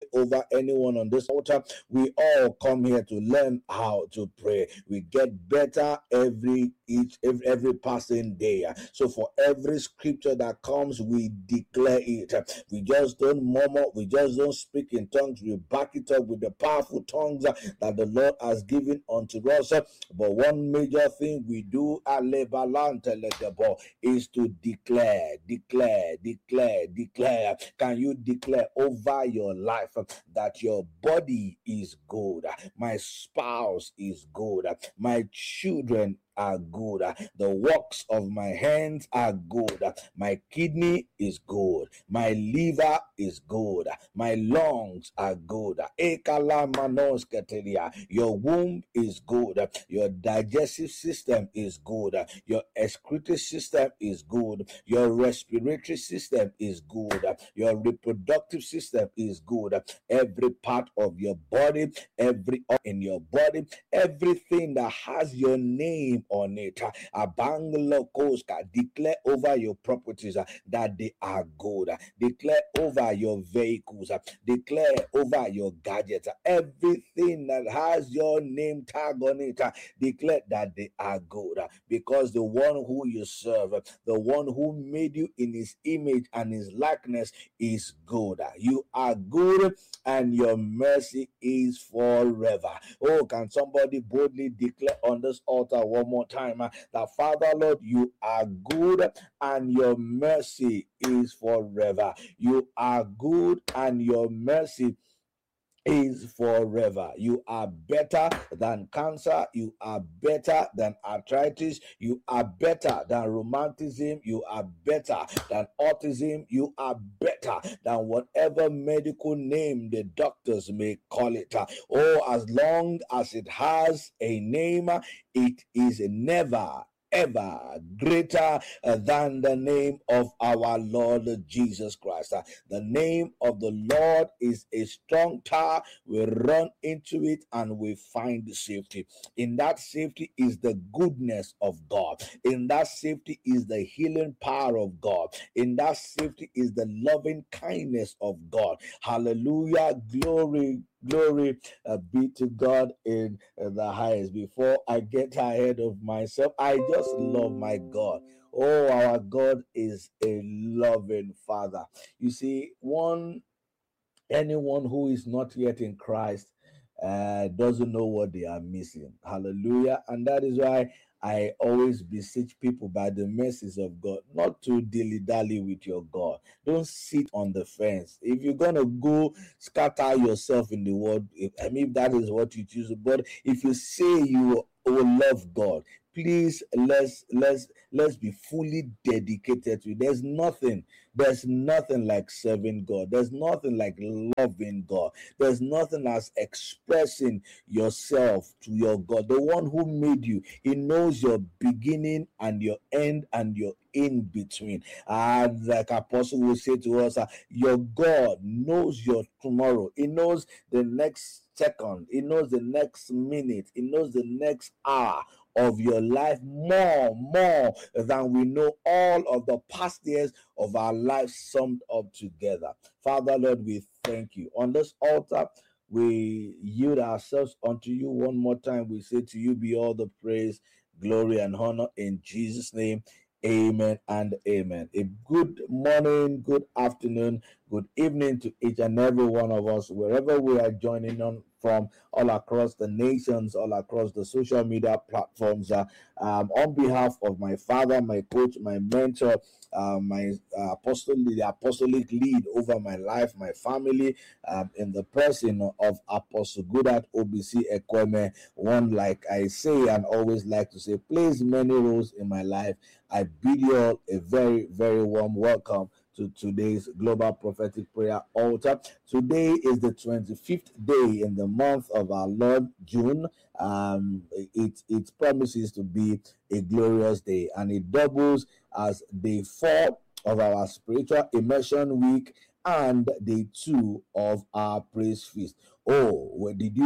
over anyone on this altar. We all come here to learn how to pray. We get better every passing day. So for every scripture that comes, we declare it. We just don't murmur, we just don't speak in tongues, we back it up with the powerful tongues that the Lord has given unto us. But one major thing we do is to declare. Can you declare over your life that your body is good, my spouse is good, my children are good, the works of my hands are good, my kidney is good, my liver is good, my lungs are good, your womb is good, your digestive system is good, your excretory system is good, your respiratory system is good, your reproductive system is good, every part of your body, every in your body, everything that has your name on it, declare over your properties that they are good, declare over your vehicles, declare over your gadgets, everything that has your name tag on it, declare that they are good, because the one who you serve, the one who made you in his image and his likeness, is good. You are good and your mercy is forever. Oh, can somebody boldly declare on this altar one more time that, Father Lord, you are good and your mercy is forever. You are good and your mercy is forever. You are better than cancer. You are better than arthritis. You are better than romanticism. You are better than autism. You are better than whatever medical name the doctors may call it. Oh, as long as it has a name, it is never ever greater than the name of our Lord Jesus Christ. The name of the Lord is a strong tower. We run into it and we find safety. In that safety is the goodness of God. In that safety is the healing power of God. In that safety is the loving kindness of God. Hallelujah. Glory be to God in the highest. Before I get ahead of myself, I just love my God. Oh, our God is a loving Father. You see, anyone who is not yet in Christ doesn't know what they are missing. Hallelujah. And that is why I always beseech people by the mercies of God not to dilly-dally with your God. Don't sit on the fence. If you're going to go scatter yourself in the world, if that is what you choose, but if you say you will love God, please let's be fully dedicated to it. There's nothing like serving God. There's nothing like loving God. There's nothing as expressing yourself to your God, the one who made you. He knows your beginning and your end and your in between. And like Apostle will say to us, your God knows your tomorrow. He knows the next second. He knows the next minute. He knows the next hour of your life more than we know all of the past years of our lives summed up together. Father, Lord, we thank you. On this altar, we yield ourselves unto you one more time. We say to you be all the praise, glory, and honor in Jesus' name. Amen and amen. A good morning, good afternoon, good evening to each and every one of us, wherever we are joining on from, all across the nations, all across the social media platforms. On behalf of my father, my coach, my mentor, the apostolic lead over my life, my family, in the person of Apostle Goodart OBC Ekweme, one, like I say and always like to say, plays many roles in my life. I bid you all a very, very warm welcome to today's Global Prophetic Prayer Altar. Today is the 25th day in the month of our Lord, June. It promises to be a glorious day, and it doubles as day 4 of our spiritual immersion week and day 2 of our praise feast. Oh, did you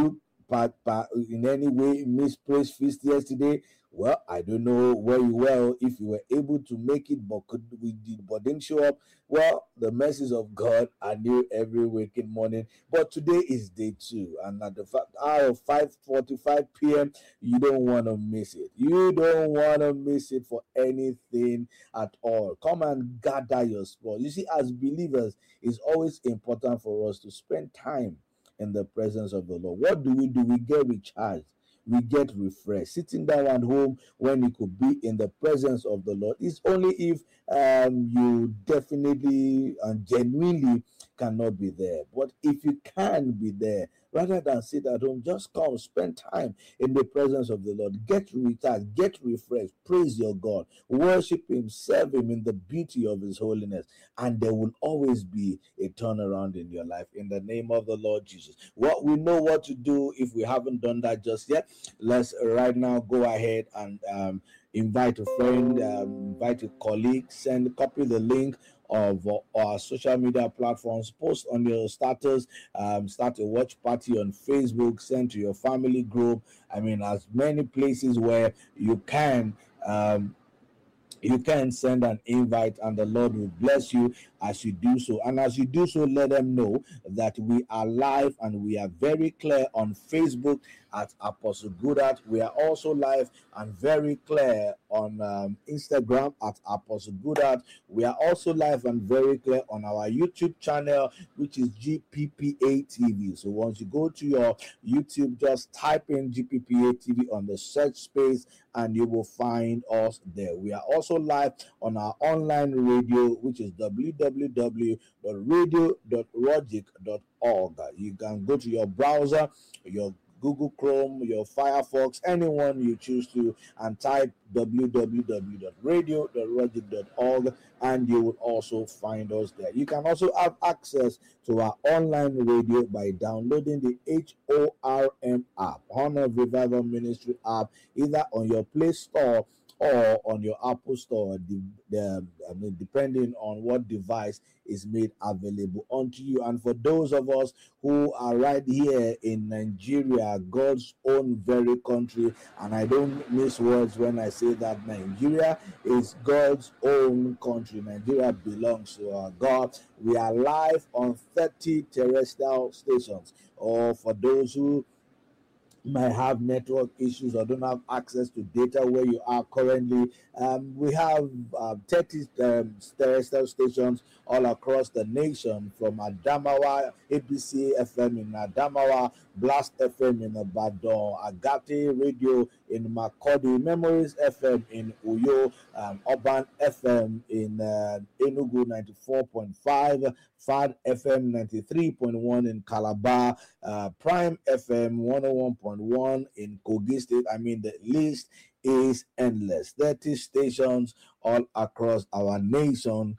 in any way miss praise feast yesterday, well, I don't know where you were, if you were able to make it, but didn't show up. Well, the mercies of God are new every waking morning. But today is day 2, and at the hour of 5:45 p.m., you don't want to miss it. You don't want to miss it for anything at all. Come and gather your spot. You see, as believers, it's always important for us to spend time in the presence of the Lord. What do? We get recharged, we get refreshed. Sitting down at home when you could be in the presence of the Lord is only if you definitely and genuinely cannot be there. But if you can be there, rather than sit at home, just come, spend time in the presence of the Lord. Get recharged, get refreshed, praise your God, worship Him, serve Him in the beauty of His holiness, and there will always be a turnaround in your life in the name of the Lord Jesus. What we know what to do if we haven't done that just yet. Let's right now go ahead and invite a friend, invite a colleague, copy the link of our social media platforms, post on your status, start a watch party on Facebook, send to your family group. I mean, as many places where you can. You can send an invite, and the Lord will bless you as you do so. And as you do so, let them know that we are live and we are very clear on Facebook at Apostle Goodart. We are also live and very clear on Instagram at Apostle Goodart. We are also live and very clear on our YouTube channel, which is GPPA TV. So once you go to your YouTube, just type in GPPA TV on the search space and you will find us there. We are also live on our online radio, which is www.radio.logic.org. You can go to your browser, your Google Chrome, your Firefox, anyone you choose to, and type www.radio.logic.org, and you will also find us there. You can also have access to our online radio by downloading the HORM app, Horn of Revival Ministry app, either on your Play Store or on your Apple Store, depending on what device is made available unto you. And for those of us who are right here in Nigeria, God's own very country, and I don't miss words when I say that Nigeria is God's own country. Nigeria belongs to our God. We are live on 30 terrestrial stations, or for those who might have network issues or don't have access to data where you are currently, we have 30 terrestrial stations all across the nation, from Adamawa, ABC FM in Adamawa, Blast FM in Ibadan, Agate Radio in Makurdi, Memories FM in Uyo, Urban FM in Enugu 94.5, FAD FM 93.1 in Calabar, Prime FM 101.1 in Kogi State. I mean, the list is endless. 30 stations all across our nation,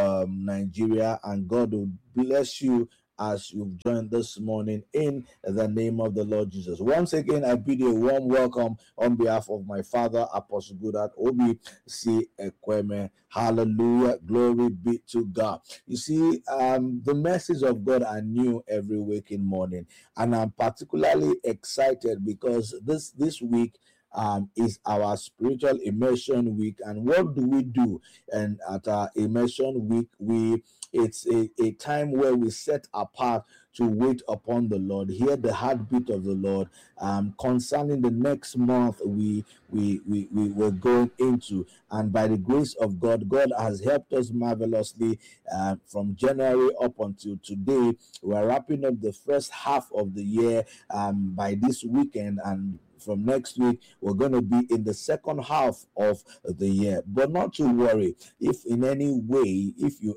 Nigeria, and God will bless you as you've joined this morning in the name of the Lord Jesus. Once again, I bid you a warm welcome on behalf of my father, Apostle Goodart Obi C. Ekweme. Hallelujah. Glory be to God. You see, the messages of God are new every waking morning, and I'm particularly excited because this week is our spiritual immersion week. And what do we do? And at our immersion week, it's a time where we set apart to wait upon the Lord, hear the heartbeat of the Lord concerning the next month we were going into. And by the grace of God, God has helped us marvelously from January up until today. We're wrapping up the first half of the year by this weekend, and from next week, we're going to be in the second half of the year. But not to worry, if in any way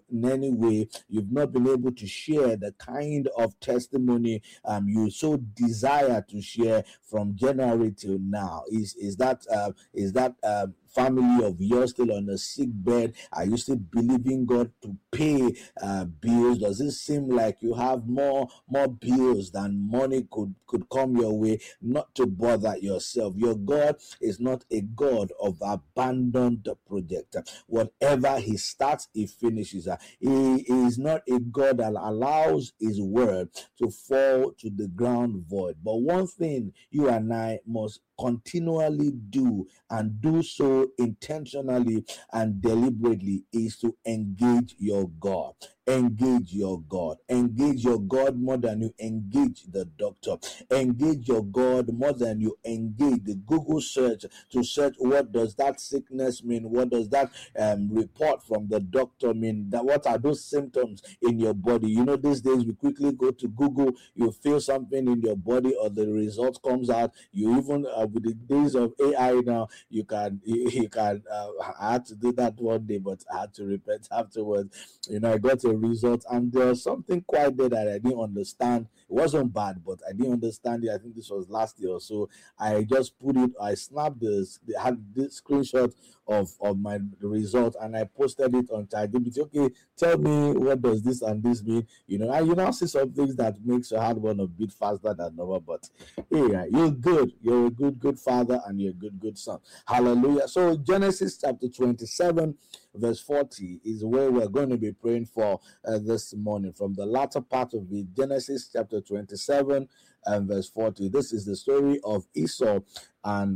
you've not been able to share the kind of testimony you so desire to share from January till now, is that family of yours still on a sick bed? Are you still believing God to pay bills? Does it seem like you have more bills than money could come your way? Not to bother yourself. Your God is not a God of abandoned project. Whatever he starts, he finishes. He is not a God that allows his word to fall to the ground void. But one thing you and I must continually do, and do so intentionally and deliberately, is to engage your God. Engage your God. Engage your God more than you engage the doctor. Engage your God more than you engage the Google search to search what does that sickness mean? What does that report from the doctor mean? That what are those symptoms in your body? You know, these days we quickly go to Google, you feel something in your body, or the result comes out. You even with the days of AI now, you can I had to do that one day, but I had to repent afterwards. You know, I got a result, and there was something quite there that I didn't understand. It wasn't bad, but I didn't understand it. I think this was last year or so. I just put it, I snapped this, had this screenshot of my result, and I posted it on ChatGPT. Okay, tell me, what does this and this mean? You know, and you now see some things that makes your heart run a bit faster than normal. But yeah, you're good. You're a good father, and you're a good son. Hallelujah. So Genesis chapter 27 verse 40 is where we're going to be praying for this morning. From the latter part of the Genesis chapter 27 and verse 40. This is the story of Esau and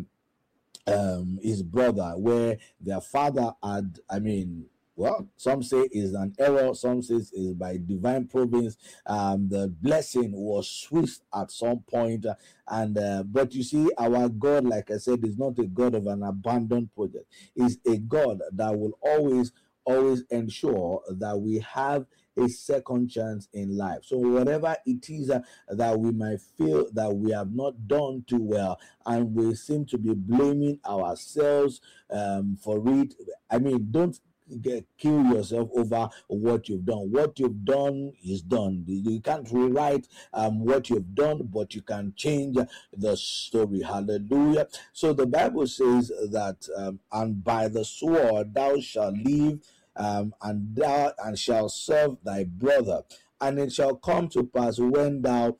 his brother, where their father had, well, some say is an error, some say is by divine providence. The blessing was switched at some point, but you see, our God, like I said, is not a God of an abandoned project. He's a God that will always ensure that we have a second chance in life. So whatever it is that we might feel that we have not done too well, and we seem to be blaming ourselves for it, don't kill yourself over what you've done. What you've done is done. You can't rewrite what you've done, but you can change the story. Hallelujah. So the Bible says that and by the sword thou shalt live, and thou shalt serve thy brother. And it shall come to pass when thou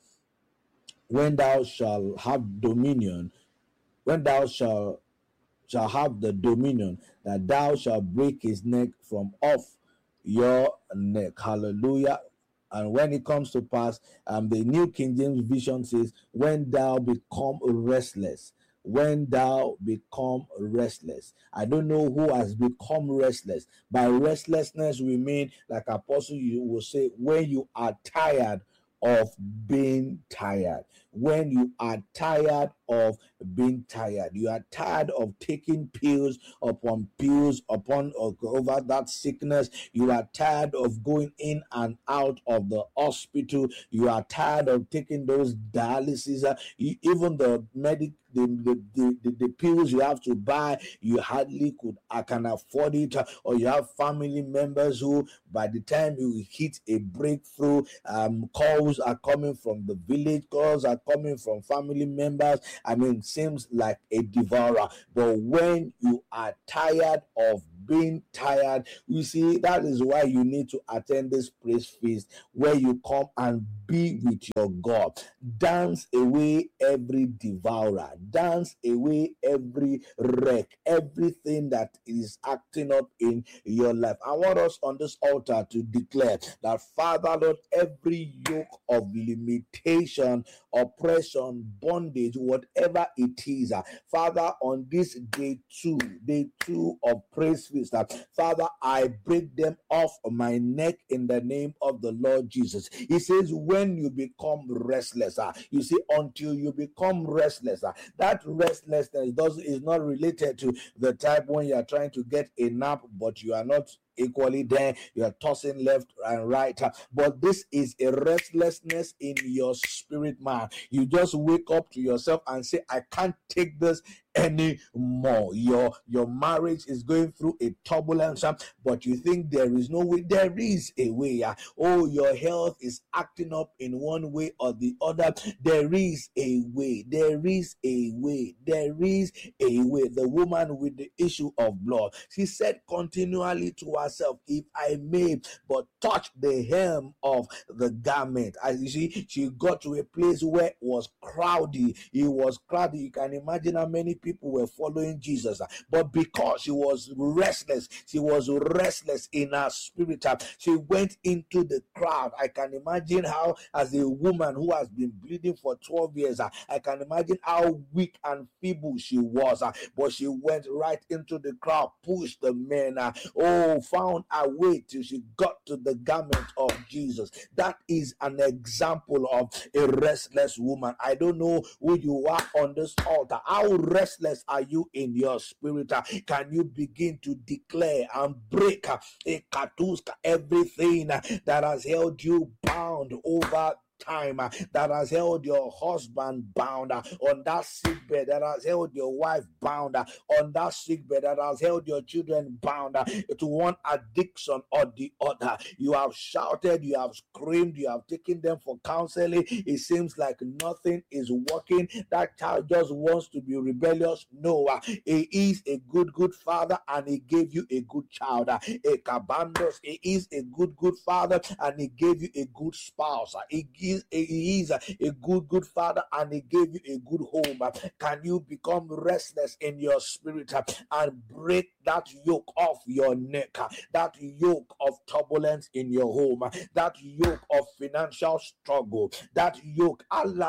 shalt have dominion, when thou shalt have the dominion, that thou shalt break his neck from off your neck. Hallelujah. And when it comes to pass, the New King James Version says, when thou become restless. When thou become restless. I don't know who has become restless. By restlessness, we mean, like Apostle, you will say, when you are tired of being tired. When you are tired of being tired, you are tired of taking pills upon pills upon over that sickness. You are tired of going in and out of the hospital. You are tired of taking those dialysis, even the the pills you have to buy, you hardly can afford it, or you have family members who, by the time you hit a breakthrough, calls are coming from the village, calls are coming from family members. Seems like a devourer. But when you are tired of being tired, you see, that is why you need to attend this praise feast, where you come and be with your God. Dance away every devourer, dance away every wreck, everything that is acting up in your life. I want us on this altar to declare that, Father, Lord, every yoke of limitation, oppression, bondage, whatever it is, Father, on this day two of praise feast, Father, I break them off my neck in the name of the Lord Jesus. He says, when you become restless, you see, until you become restless, that restlessness is not related to the type when you are trying to get a nap, but you are not equally there. You are tossing left and right. But this is a restlessness in your spirit, man. You just wake up to yourself and say, I can't take this anymore. Your marriage is going through a turbulence, but you think there is no way. There is a way. Oh, your health is acting up in one way or the other. There is a way. There is a way. There is a way. The woman with the issue of blood, she said continually to herself, if I may but touch the hem of the garment. As you see, she got to a place where it was crowded. It was crowded. You can imagine how many people were following Jesus. But because she was restless in her spirit, she went into the crowd. I can imagine how, as a woman who has been bleeding for 12 years, I can imagine how weak and feeble she was. But she went right into the crowd, pushed the men, found her way till she got to the garment of Jesus. That is an example of a restless woman. I don't know who you are on this altar. How restless are you in your spirit? Can you begin to declare and break everything that has held you bound over time, that has held your husband bound on that sick bed, that has held your wife bound on that sick bed, that has held your children bound to one addiction or the other. You have shouted, you have screamed, you have taken them for counseling. It seems like nothing is working. That child just wants to be rebellious. No, he is a good father, and he gave you a good child. He is a good father, and he gave you a good spouse. He is a good father, and he gave you a good home. Can you become restless in your spirit and break that yoke off your neck, that yoke of turbulence in your home, that yoke of financial struggle, that yoke of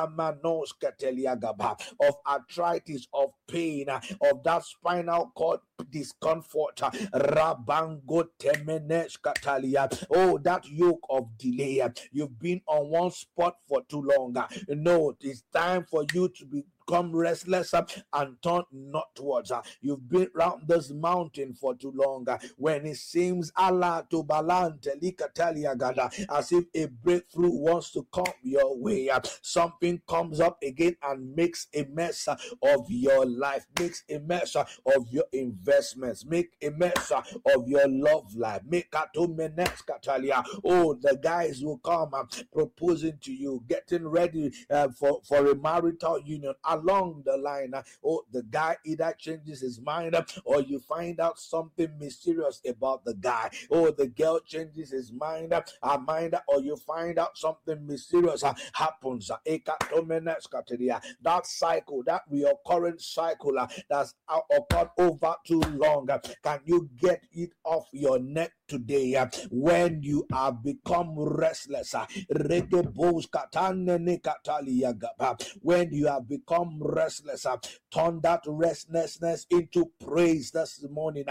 arthritis, of pain, of that spinal cord discomfort, Rabango Temenes Katalia. Oh, that yoke of delay. You've been on one spot for too long. No, it's time for you to become restless and turn northwards. You've been around this mountain for too long. When it seems Allah to balante likataliagada, as if a breakthrough wants to come your way, something comes up again and makes a mess of your life, makes a mess of your investments, make a mess of your love life. Oh, the guys will come proposing to you, getting ready for a marital union. Along the line, the guy either changes his mind, or you find out something mysterious about the guy. The girl changes his mind, her mind, or you find out something mysterious happens. That cycle, that recurrent cycle that's occurred over too long, can you get it off your neck today? When you have become restless, when you have become restless, turn that restlessness into praise this morning.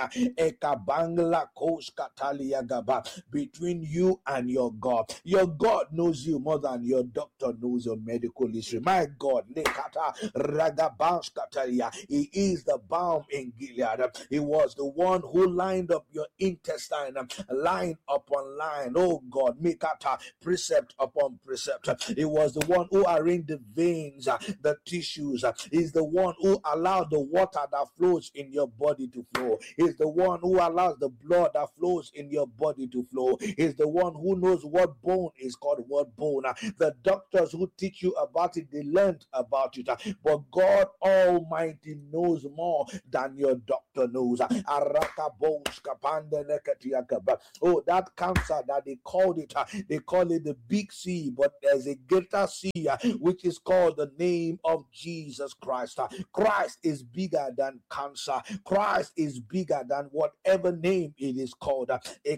Between you and your God. Your God knows you more than your doctor knows your medical history. My God, He is the balm in Gilead. He was the one who lined up your intestine, line upon line. Oh God, Mikata, precept upon precept. He was the one who arranged the veins, the tissues. He's the one who allowed the water that flows in your body to flow. He's the one who allows the blood that flows in your body to flow. He's the one who knows what bone is called what bone. The doctors who teach you about it, they learned about it. But God Almighty knows more than your doctor knows. Oh, that cancer that they call it the big C, but there's a greater C, which is called the name of Jesus Christ. Christ is bigger than cancer. Christ is bigger than whatever name it is called.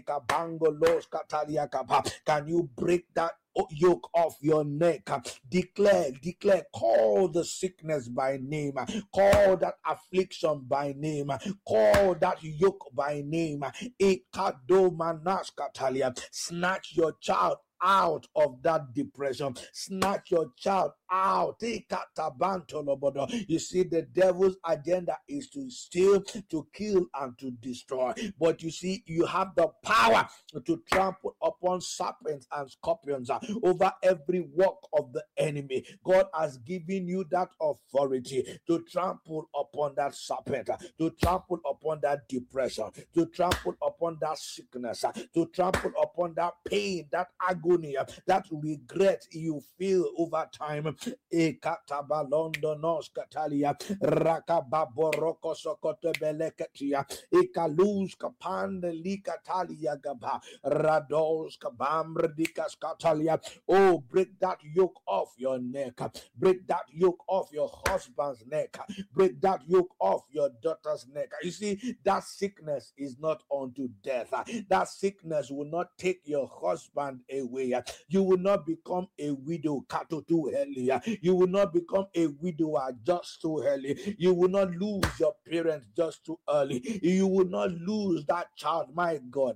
Can you break that yoke off your neck? Declare, call the sickness by name, call that affliction by name, call that yoke by name. Snatch your child out of that depression. Snatch your child out. You see, the devil's agenda is to steal, to kill, and to destroy. But you see, you have the power to trample upon serpents and scorpions over every work of the enemy. God has given you that authority to trample upon that serpent, to trample upon that depression, to trample upon that sickness, to trample upon that pain, that agony, that regret you feel over time. Ekatabalondonos katalia rakababoroko sokotebeleketia ikaluz kapande likatalia gaba rados kabamrdikas katalia. Oh, break that yoke off your neck, break that yoke off your husband's neck, break that yoke off your daughter's neck. You see, that sickness is not unto death. That sickness will not take your husband away. You will not become a widow too early. You will not become a widower just too early. You will not lose your parents just too early. You will not lose that child. My God.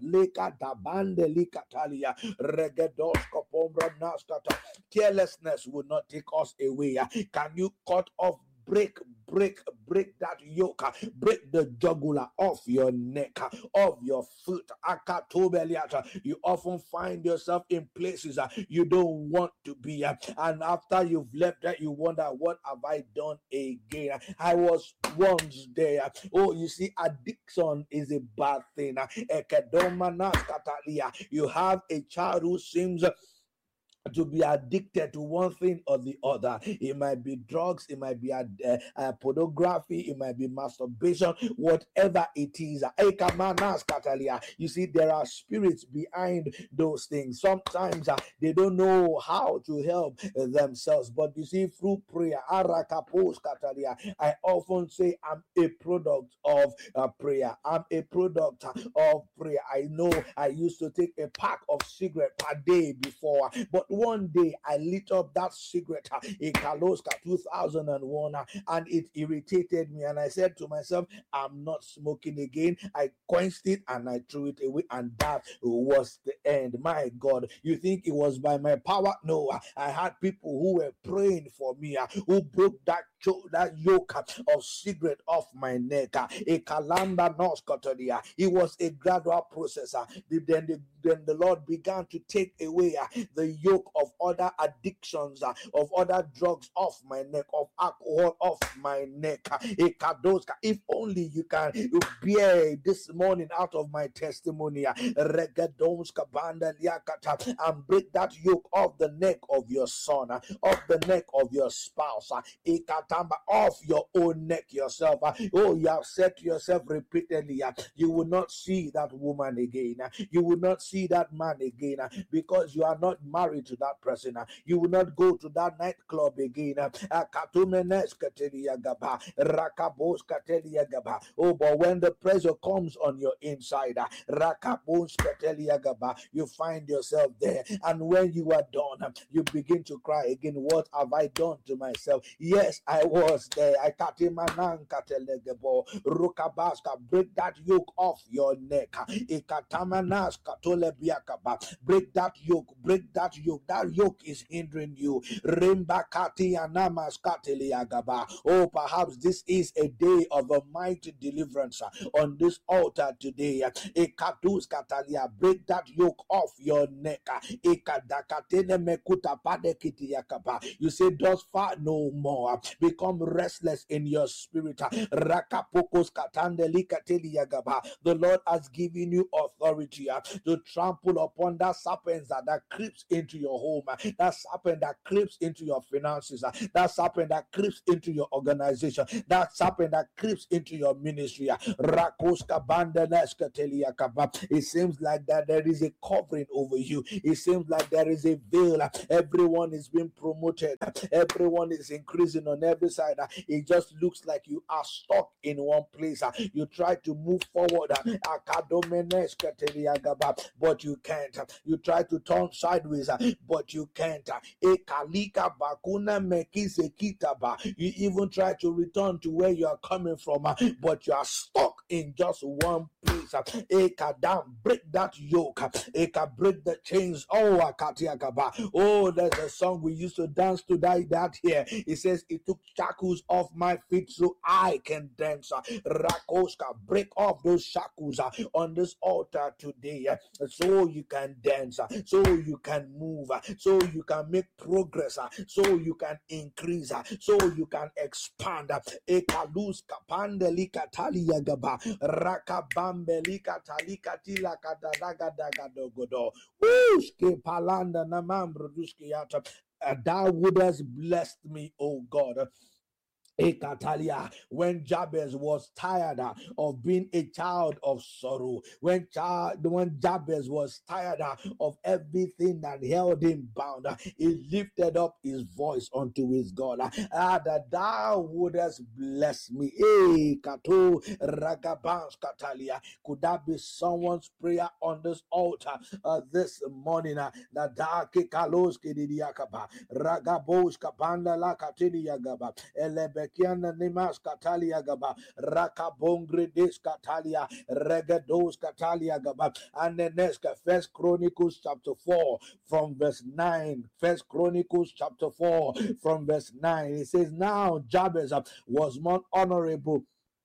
Carelessness will not take us away. Can you cut off, break that yoke, break the jugular off your neck, off your foot? You often find yourself in places you don't want to be, and after you've left that, you wonder, what have I done again? I was once there. Oh, you see, addiction is a bad thing. You have a child who seems to be addicted to one thing or the other. It might be drugs, it might be pornography, it might be masturbation, whatever it is. You see, there are spirits behind those things. Sometimes they don't know how to help themselves, but you see, through prayer, I often say I'm a product of prayer. I'm a product of prayer. I know I used to take a pack of cigarettes per day before, but one day I lit up that cigarette in Kaloska 2001, and it irritated me, and I said to myself, I'm not smoking again. I quenched it and I threw it away, and that was the end. My God, you think it was by my power? No, I had people who were praying for me, who broke that yoke of cigarette off my neck. It was a gradual process. Then the Lord began to take away the yoke of other addictions, of other drugs off my neck, of alcohol off my neck. If only you can bear this morning out of my testimony and break that yoke off the neck of your son, off the neck of your spouse, off your own neck yourself. Oh, you have said to yourself repeatedly, you will not see that woman again, you will not see that man again, because you are not married to that person. You will not go to that nightclub again. Oh, but when the pressure comes on your inside, you find yourself there, and when you are done, you begin to cry again. What have I done to myself? Yes, I was there. Break that yoke off your neck. Break that yoke, break that yoke. That yoke is hindering you. Oh, perhaps this is a day of a mighty deliverance on this altar today. Break that yoke off your neck. You say, thus far no more. Become restless in your spirit. The Lord has given you authority to trample upon that serpent that creeps into your home, that serpent that creeps into your finances, that serpent that creeps into your organization, that serpent that creeps into your ministry. It seems like that there is a covering over you. It seems like there is a veil. Everyone is being promoted. Everyone is increasing on every side. It just looks like you are stuck in one place. You try to move forward, but you can't. You try to turn sideways, but you can't. You even try to return to where you are coming from, but you are stuck in just one place. Break that yoke. Break the chains. Oh, oh, there's a song we used to dance to that here. It says, it took shackles off my feet so I can dance. Rakoska, break off those shackles on this altar today, so you can dance, so you can move, so you can make progress, so you can increase, so you can expand. Ekalus kapandeli katali yagaba rakabambeli katali katila kadagadagodo uske palanda namambro duske yata. Thou wouldest blessed me, O God. Ekatalia, when Jabez was tired of being a child of sorrow, when Jabez was tired of everything that held him bound, he lifted up his voice unto his God. That thou wouldest bless me. Kato Ragabans Katalia. Could that be someone's prayer on this altar this morning? That Dake Kalos Kidiakaba Ragabos Kapanda La Katiliagaba Elebe Kiana Nimas Katalia Gaba, Rakabongre Des Katalia, Regados Katalia Gaba, and the next First Chronicles chapter 4 from verse 9. First Chronicles chapter 4 from verse 9. It says, now Jabez was more honorable.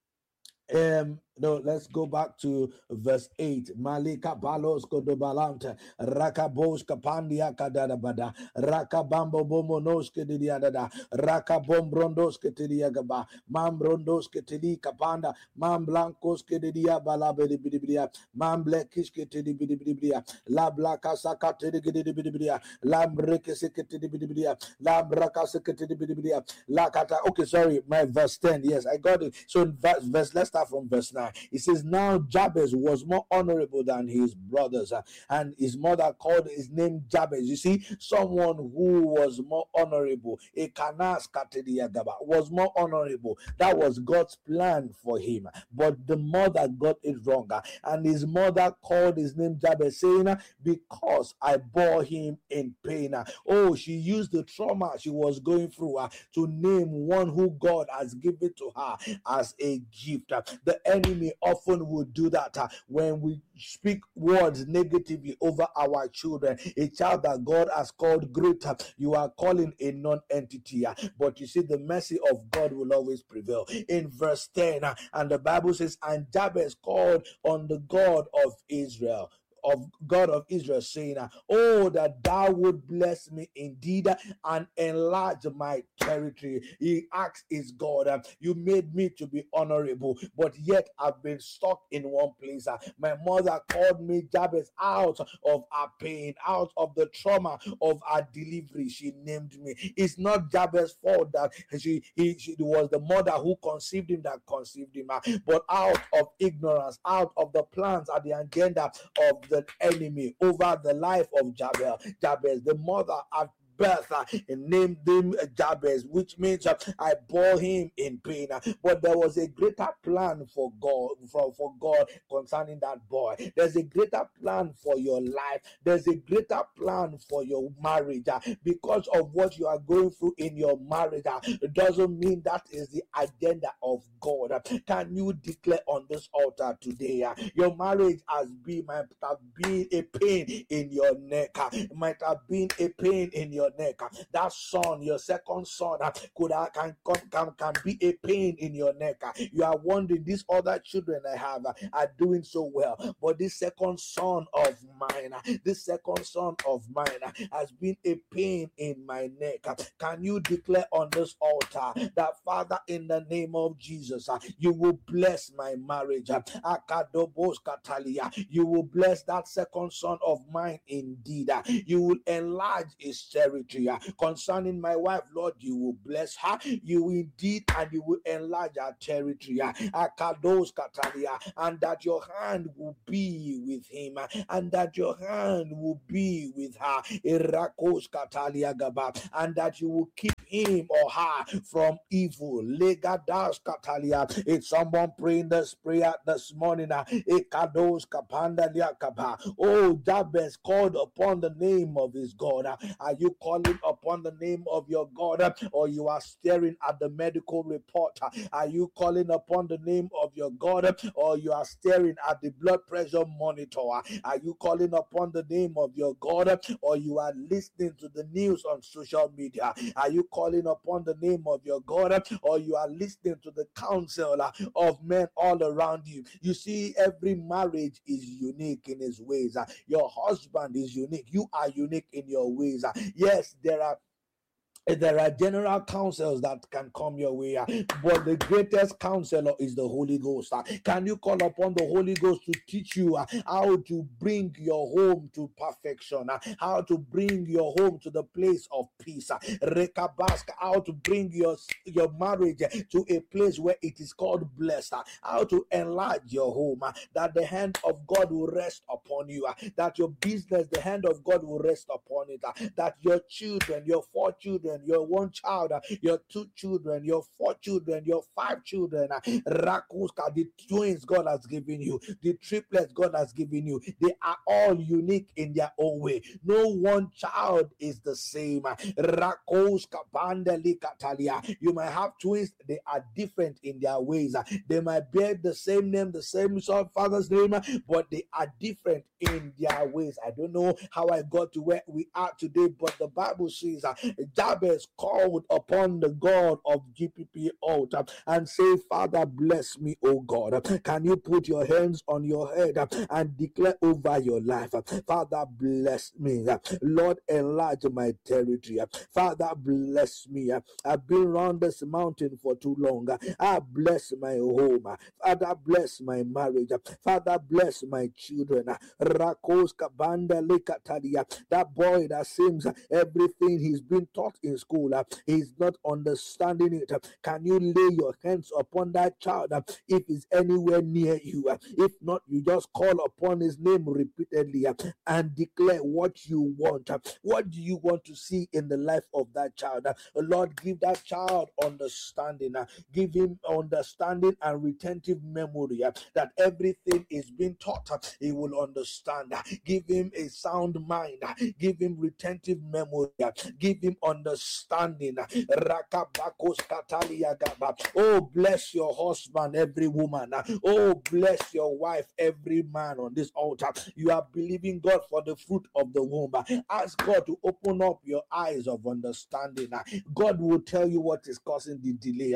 No, let's go back to verse 8. Malika balos kodobalanta rakabos kapandia kadabada rakabambo bomonos kediadada rakabombrondos kediagaba mambrondos kedili kapanda mamblancos kedia balabedibidia mamblekish kedibidia la blaka sakatedibidia lambrekesekedibidia lambrakasakedibidia lakata. Okay, sorry, my verse 10. Yes, I got it. So verse let's start from verse 9. It says, now Jabez was more honorable than his brothers, and his mother called his name Jabez. You see, someone who was more honorable, a Kanas Katediagaba, was more honorable. That was God's plan for him, but the mother got it wrong, and his mother called his name Jabez, saying, because I bore him in pain. Oh, she used the trauma she was going through to name one who God has given to her as a gift. The enemy often would do that when we speak words negatively over our children. A child that God has called great, you are calling a non-entity. But you see, the mercy of God will always prevail. In verse 10, and the Bible says, and Jabez called on the God of Israel, saying, oh, that thou would bless me indeed and enlarge my territory. He asked his God, you made me to be honorable, but yet I've been stuck in one place. My mother called me Jabez out of her pain, out of the trauma of her delivery. She named me. It's not Jabez's fault that she was the mother who conceived him that conceived him, but out of ignorance, out of the plans and the agenda of the enemy over the life of Jabez, the mother at birth, and named him Jabez, which means I bore him in pain. But there was a greater plan for God, for God concerning that boy. There's a greater plan for your life. There's a greater plan for your marriage. Because of what you are going through in your marriage, it doesn't mean that is the agenda of God. Can you declare on this altar today? Your marriage might have been a pain in your neck. It might have been a pain in your neck. That son, your second son, can be a pain in your neck. You are wondering, these other children I have are doing so well, but this second son of mine has been a pain in my neck. Can you declare on this altar that, Father, in the name of Jesus, you will bless my marriage? You will bless that second son of mine indeed. You will enlarge his territory. Concerning my wife, Lord, you will bless her. You indeed, and you will enlarge her territory. And that your hand will be with him, and that your hand will be with her. And that you will keep him or her from evil. Legadas Katalia. It's someone praying this prayer this morning. Ekados Kapanda Liakaba. Oh, Jabez called upon the name of his God. Are you calling upon the name of your God, or you are staring at the medical report? Are you calling upon the name of your God, or you are staring at the blood pressure monitor? Are you calling upon the name of your God, or you are listening to the news on social media? Are you calling upon the name of your God, or you are listening to the counsel of men all around you? You see, every marriage is unique in its ways. Your husband is unique. You are unique in your ways. Yes, there are general counsels that can come your way, but the greatest counselor is the Holy Ghost. Can you call upon the Holy Ghost to teach you how to bring your home to perfection, how to bring your home to the place of peace, how to bring your marriage to a place where it is called blessed, how to enlarge your home, that the hand of God will rest upon you, that your business, the hand of God will rest upon it, that your children, your 4 children, your 1 child, your 2 children, your 4 children, your 5 children, Rakuska, the twins God has given you, the triplets God has given you, they are all unique in their own way. No one child is the same. Rakoska Bandeli Katalia. You might have twins, they are different in their ways. They might bear the same name, the same father's name, but they are different in their ways. I don't know how I got to where we are today, but the Bible says Jabez called upon the God of GPP altar and say, Father, bless me, oh God. Can you put your hands on your head and declare over your life, Father, bless me. Lord, enlarge my territory. Father, bless me. I've been around this mountain for too long. I bless my home. Father, bless my marriage. Father, bless my children. Rakos Kabanda Lekatalia. That boy that seems everything he's been taught in school, he's not understanding it. Can you lay your hands upon that child if he's anywhere near you? If not, you just call upon his name repeatedly and declare what you want. What do you want to see in the life of that child? Lord, give that child understanding. Give him understanding and retentive memory, that everything is being taught, he will understand. Give him a sound mind. Give him retentive memory. Give him understanding. Oh, bless your husband, every woman. Oh, bless your wife, every man on this altar. You are believing God for the fruit of the womb. Ask God to open up your eyes of understanding. God will tell you what is causing the delay.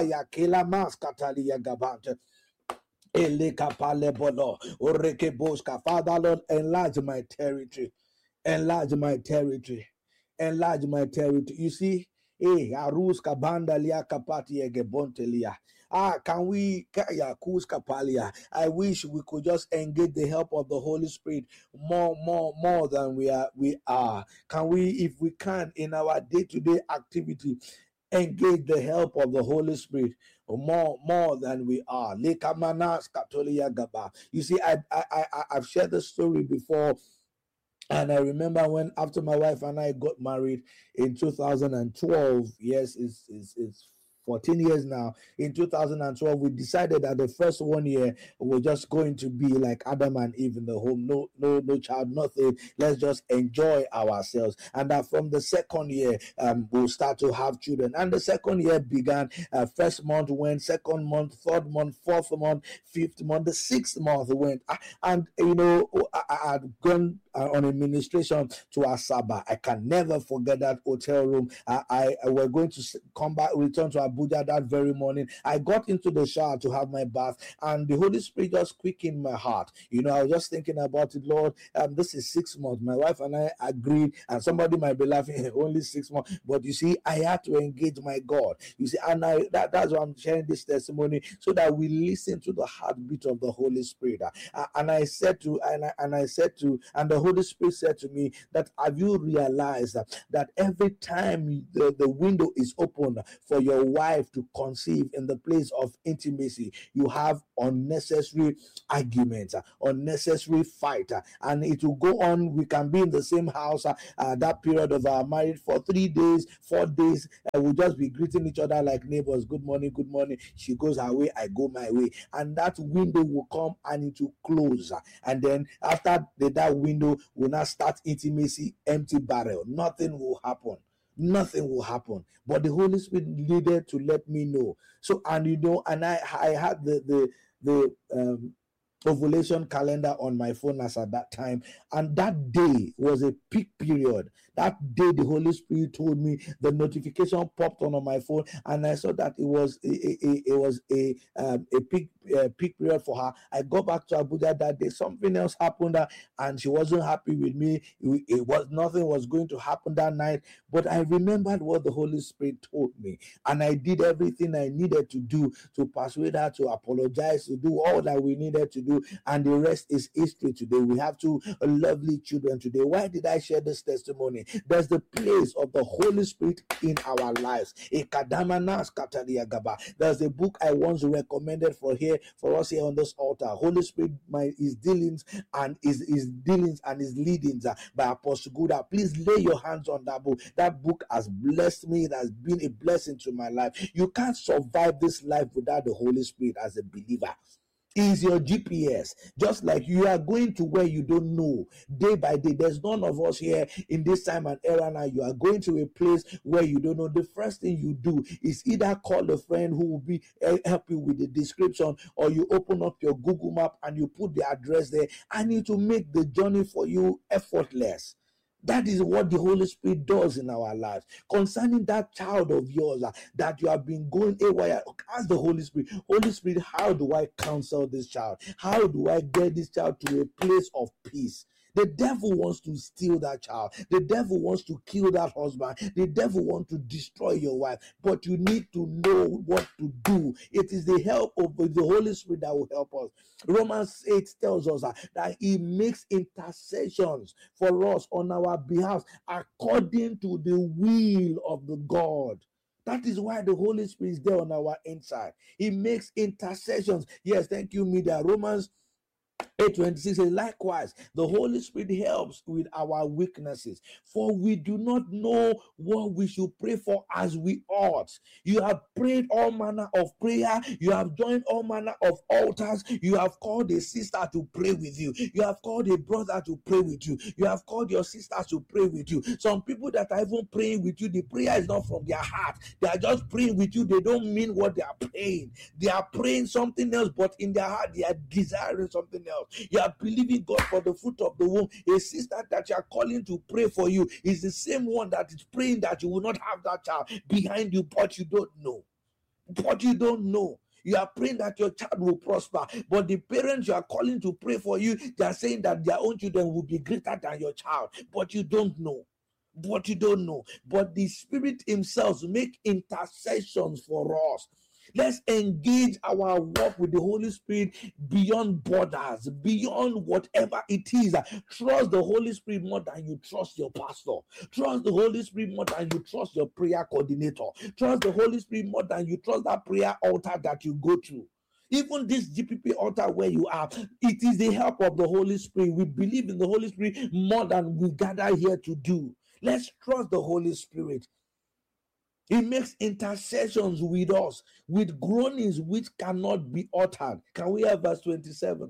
Father, Lord, enlarge my territory. Enlarge my territory. Enlarge my territory. You see, Arus Kabanda Lia Kapati Egebontelia. Can we I wish we could just engage the help of the Holy Spirit more than we are. Can we, if we can, in our day-to-day activity, engage the help of the Holy Spirit more than we are? You see, I've shared the story before, and I remember when after my wife and I got married in 2012. Yes, it's 14 years now. In 2012, we decided that the first 1 year we're just going to be like Adam and Eve in the home. No child, nothing. Let's just enjoy ourselves. And that from the second year, we'll start to have children. And the second year began. First month went, second month, third month, fourth month, fifth month, the sixth month went. And you know, I had gone on administration to Asaba. I can never forget that hotel room. I were going to come back, return to Abuja that very morning. I got into the shower to have my bath, and the Holy Spirit just quickened my heart. You know, I was just thinking about it, Lord. This is 6 months. My wife and I agreed, and somebody might be laughing, only 6 months. But you see, I had to engage my God. You see, and that's why I'm sharing this testimony, so that we listen to the heartbeat of the Holy Spirit. And I said to, and the Holy Spirit said to me that, have you realized that every time the window is open for your wife to conceive in the place of intimacy, you have unnecessary arguments, unnecessary fight, and it will go on. We can be in the same house that period of our marriage for 3 days, 4 days, and we'll just be greeting each other like neighbors. Good morning, good morning. She goes her way, I go my way, and that window will come and it will close. And then after that window will not start intimacy, empty barrel. Nothing will happen. Nothing will happen. But the Holy Spirit needed to let me know. So, and and I had the ovulation calendar on my phone as at that time, and that day was a peak period. That day the Holy Spirit told me, the notification popped on my phone, and I saw that it was a peak period for her. I got back to Abuja that day. Something else happened, and she wasn't happy with me. Nothing was going to happen that night, but I remembered what the Holy Spirit told me, and I did everything I needed to do to persuade her to apologize, to do all that we needed to do, and the rest is history. Today we have two lovely children today. Why did I share this testimony? There's the place of the Holy Spirit in our lives. There's a book I once recommended for us here on this altar, Holy Spirit, his dealings and his leadings, by Apostle Guda. Please lay your hands on that book. That book has blessed me. It has been a blessing to my life. You can't survive this life without the Holy Spirit as a believer. Is your GPS. Just like you are going to where you don't know day by day. There's none of us here in this time and era now. You are going to a place where you don't know. The first thing you do is either call a friend who will be help you with the description, or you open up your Google map and you put the address there, and it will make the journey for you effortless. That is what the Holy Spirit does in our lives. Concerning that child of yours that you have been going away, ask the Holy Spirit, Holy Spirit, how do I counsel this child? How do I get this child to a place of peace? The devil wants to steal that child. The devil wants to kill that husband. The devil wants to destroy your wife. But you need to know what to do. It is the help of the Holy Spirit that will help us. Romans 8 tells us that he makes intercessions for us on our behalf according to the will of the God. That is why the Holy Spirit is there on our inside. He makes intercessions. Yes, thank you, media. Romans 8:26 says, likewise, the Holy Spirit helps with our weaknesses, for we do not know what we should pray for as we ought. You have prayed all manner of prayer. You have joined all manner of altars. You have called a sister to pray with you. You have called a brother to pray with you. You have called your sister to pray with you. Some people that are even praying with you, the prayer is not from their heart. They are just praying with you. They don't mean what they are praying. They are praying something else, but in their heart, they are desiring something else. You are believing God for the fruit of the womb. A sister that you are calling to pray for you is the same one that is praying that you will not have that child behind you, but you don't know. But you don't know. You are praying that your child will prosper, but the parents you are calling to pray for you, they are saying that their own children will be greater than your child, but you don't know. But you don't know. But the Spirit himself make intercessions for us. Let's engage our walk with the Holy Spirit beyond borders, beyond whatever it is. Trust the Holy Spirit more than you trust your pastor. Trust the Holy Spirit more than you trust your prayer coordinator. Trust the Holy Spirit more than you trust that prayer altar that you go to. Even this GPP altar where you are, it is the help of the Holy Spirit. We believe in the Holy Spirit more than we gather here to do. Let's trust the Holy Spirit. He makes intercessions with us, with groanings which cannot be uttered. Can we have verse 27?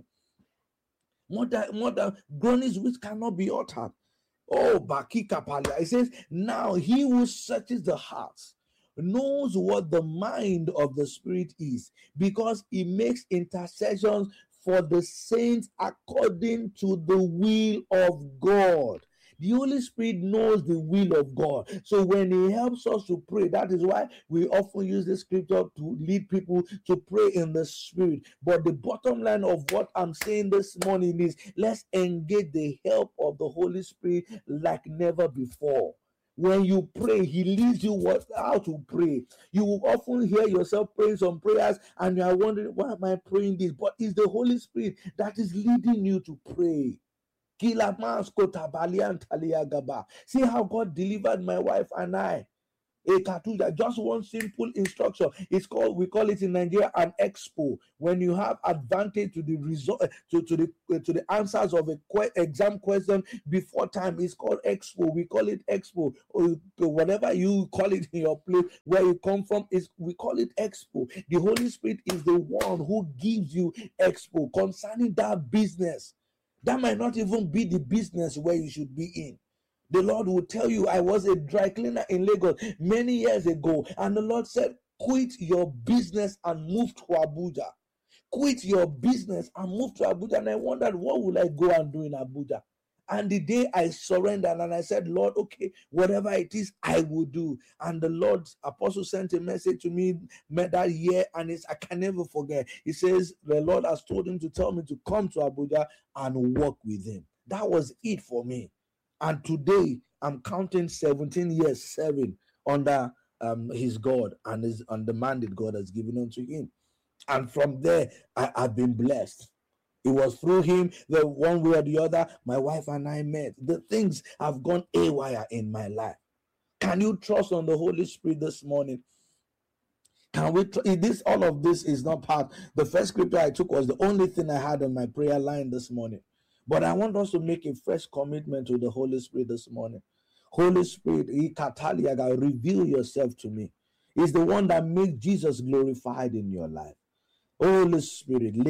More than groanings which cannot be uttered. Oh, Bakika Palia. It says, now he who searches the hearts knows what the mind of the Spirit is, because he makes intercessions for the saints according to the will of God. The Holy Spirit knows the will of God. So when he helps us to pray, that is why we often use the scripture to lead people to pray in the Spirit. But the bottom line of what I'm saying this morning is, let's engage the help of the Holy Spirit like never before. When you pray, he leads you how to pray. You will often hear yourself praying some prayers and you are wondering, why am I praying this? But it's the Holy Spirit that is leading you to pray. See how God delivered my wife and I. A Katuja, just one simple instruction. We call it in Nigeria an expo. When you have advantage to the result, to the answers of a exam question before time, it's called expo. We call it expo. Or whatever you call it in your place where you come from, we call it expo. The Holy Spirit is the one who gives you expo concerning that business. That might not even be the business where you should be in. The Lord will tell you, I was a dry cleaner in Lagos many years ago, and the Lord said, quit your business and move to Abuja. Quit your business and move to Abuja. And I wondered, what will I go and do in Abuja? And the day I surrendered and I said, Lord, okay, whatever it is, I will do. And the Lord's apostle sent a message to me that year, and I can never forget. He says, the Lord has told him to tell me to come to Abuja and work with him. That was it for me. And today I'm counting 17 years serving under his God and the mandate God has given unto him. And from there, I've been blessed. It was through him, the one way or the other, my wife and I met. The things have gone haywire in my life. Can you trust on the Holy Spirit this morning? Can we? All of this is not part. The first scripture I took was the only thing I had on my prayer line this morning. But I want us to make a fresh commitment to the Holy Spirit this morning. Holy Spirit, reveal yourself to me. It's the one that makes Jesus glorified in your life. Holy Spirit, can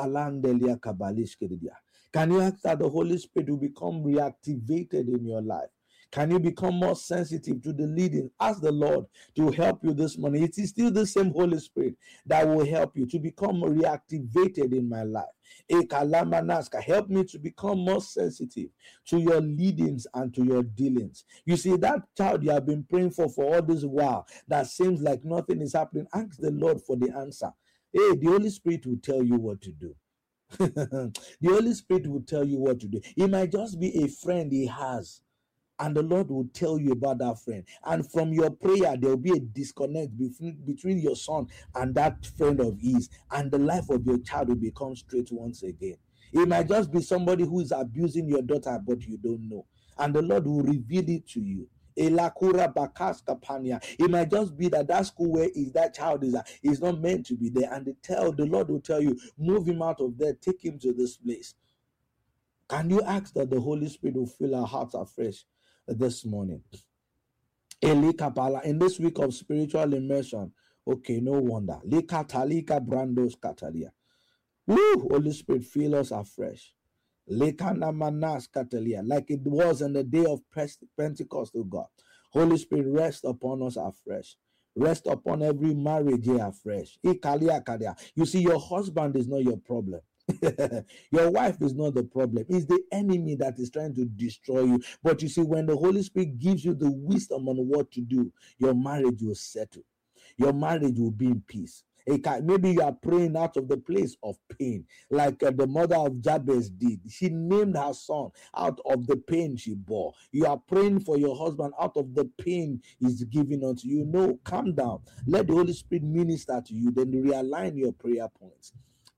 you ask that the Holy Spirit will become reactivated in your life? Can you become more sensitive to the leading? Ask the Lord to help you this morning. It is still the same Holy Spirit that will help you to become reactivated in my life. Help me to become more sensitive to your leadings and to your dealings. You see, that child you have been praying for all this while, that seems like nothing is happening, ask the Lord for the answer. Hey, the Holy Spirit will tell you what to do. The Holy Spirit will tell you what to do. It might just be a friend he has, and the Lord will tell you about that friend. And from your prayer, there will be a disconnect between your son and that friend of his, and the life of your child will become straight once again. It might just be somebody who is abusing your daughter, but you don't know. And the Lord will reveal it to you. It might just be that school where that child is not meant to be there, and the Lord will tell you, move him out of there, take him to this place. Can you ask that the Holy Spirit will fill our hearts afresh this morning? In this week of spiritual immersion, okay, no wonder. Woo, Holy Spirit, fill us afresh. Like it was in the day of Pentecost, oh God. Holy Spirit, rest upon us afresh. Rest upon every marriage here afresh. You see, your husband is not your problem. Your wife is not the problem. It's the enemy that is trying to destroy you. But you see, when the Holy Spirit gives you the wisdom on what to do, your marriage will settle. Your marriage will be in peace. Maybe you are praying out of the place of pain, like the mother of Jabez did. She named her son out of the pain she bore. You are praying for your husband out of the pain he's giving unto you. No, calm down. Let the Holy Spirit minister to you. Then realign your prayer points.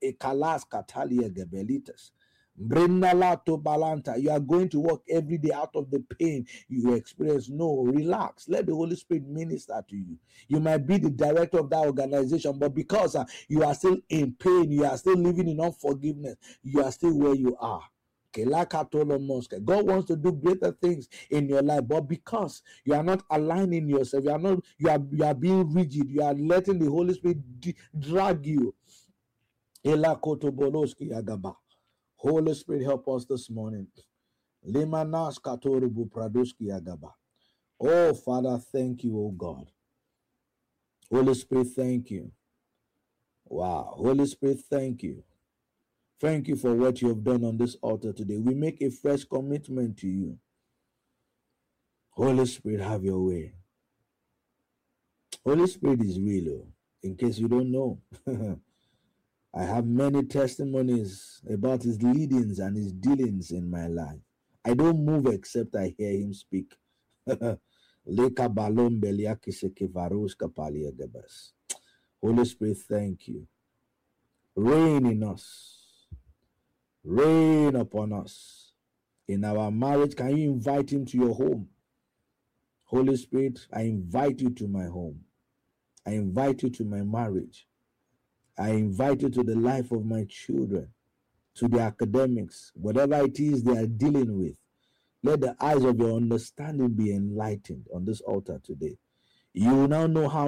You are going to work every day out of the pain you experience. No, relax. Let the Holy Spirit minister to you. You might be the director of that organization, but because you are still in pain, you are still living in unforgiveness, you are still where you are. God wants to do greater things in your life, but because you are not aligning yourself, you are being rigid, you are letting the Holy Spirit drag you. Holy Spirit, help us this morning. Oh, Father, thank you, oh God. Holy Spirit, thank you. Wow. Holy Spirit, thank you. Thank you for what you have done on this altar today. We make a fresh commitment to you. Holy Spirit, have your way. Holy Spirit is real, in case you don't know. I have many testimonies about his leadings and his dealings in my life. I don't move except I hear him speak. Holy Spirit, thank you. Reign in us. Reign upon us. In our marriage, can you invite him to your home? Holy Spirit, I invite you to my home. I invite you to my marriage. I invite you to the life of my children, to the academics, whatever it is they are dealing with. Let the eyes of your understanding be enlightened on this altar today. You will now know how